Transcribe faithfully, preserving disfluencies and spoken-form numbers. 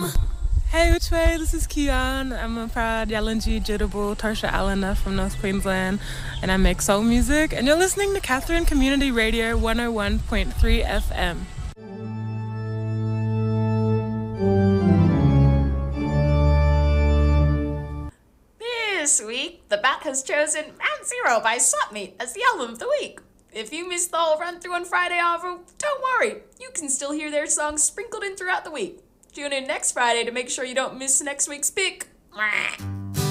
Hey, which way? This is Kian. I'm a proud Yalanji Jitterbull Tarsha Allena from North Queensland, and I make soul music. And you're listening to Catherine Community Radio one oh one point three F M. This week, The Bat has chosen Round Zero by Swapmeet as the album of the week. If you missed the whole run through on Friday, however, don't worry. You can still hear their songs sprinkled in throughout the week. Tune in next Friday to make sure you don't miss next week's pick. Mwah.